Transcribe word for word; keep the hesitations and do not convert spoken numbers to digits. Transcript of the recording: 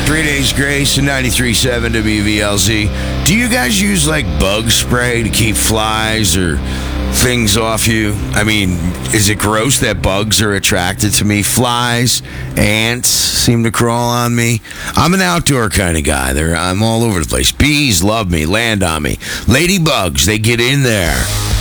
Three Days Grace and ninety-three point seven W V L Z. Do you guys use like bug spray to keep flies or things off you? I mean, is it gross that bugs are attracted to me? Flies, ants seem to crawl on me. I'm an outdoor kind of guy. They're, I'm all over the place. Bees love me, land on me. Ladybugs, they get in there.